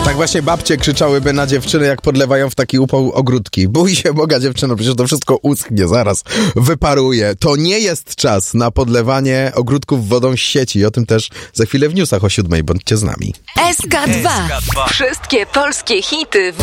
Tak właśnie babcie krzyczałyby na dziewczyny, jak podlewają w taki upał ogródki. Bój się Boga, dziewczyno, przecież to wszystko uschnie, zaraz wyparuje. To nie jest czas na podlewanie ogródków wodą z sieci. O tym też za chwilę w newsach o 7:00. Bądźcie z nami. SK2. Wszystkie polskie hity